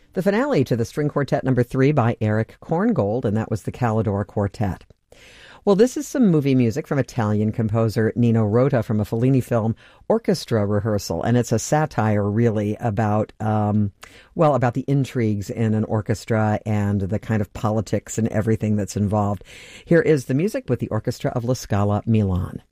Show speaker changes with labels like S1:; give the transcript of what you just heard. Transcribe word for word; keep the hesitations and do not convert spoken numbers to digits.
S1: the finale to the String Quartet number three by Eric Korngold, and that was the Calidore Quartet. Well, this is some movie music from Italian composer Nino Rota from a Fellini film, Orchestra Rehearsal, and it's a satire, really, about, um, well, about the intrigues in an orchestra and the kind of politics and everything that's involved. Here is the music with the Orchestra of La Scala Milan.